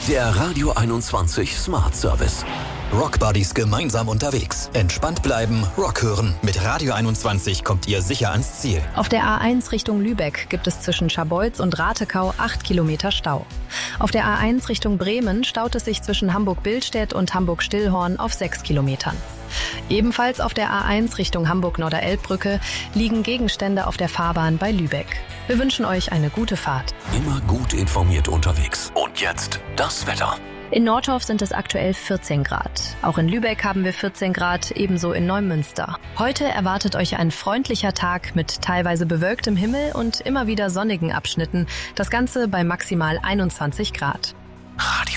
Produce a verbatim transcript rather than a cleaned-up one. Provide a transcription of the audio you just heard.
Der Radio einundzwanzig Smart Service. Rock Buddies gemeinsam unterwegs. Entspannt bleiben, Rock hören. Mit Radio einundzwanzig kommt ihr sicher ans Ziel. Auf der A eins Richtung Lübeck gibt es zwischen Scharbeutz und Ratekau acht Kilometer Stau. Auf der A eins Richtung Bremen staut es sich zwischen Hamburg-Billstedt und Hamburg-Stillhorn auf sechs Kilometern. Ebenfalls auf der A eins Richtung Hamburg-Norderelbbrücke liegen Gegenstände auf der Fahrbahn bei Lübeck. Wir wünschen euch eine gute Fahrt. Immer gut informiert unterwegs. Und jetzt das Wetter. In Nordorf sind es aktuell vierzehn Grad. Auch in Lübeck haben wir vierzehn Grad, ebenso in Neumünster. Heute erwartet euch ein freundlicher Tag mit teilweise bewölktem Himmel und immer wieder sonnigen Abschnitten. Das Ganze bei maximal einundzwanzig Grad. Radio